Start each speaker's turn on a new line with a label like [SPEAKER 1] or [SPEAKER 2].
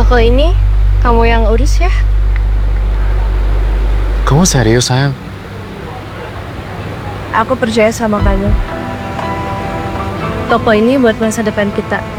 [SPEAKER 1] Toko ini kamu yang urus ya?
[SPEAKER 2] Kamu serius, sayang?
[SPEAKER 1] Aku percaya sama kamu. Toko ini buat masa depan kita.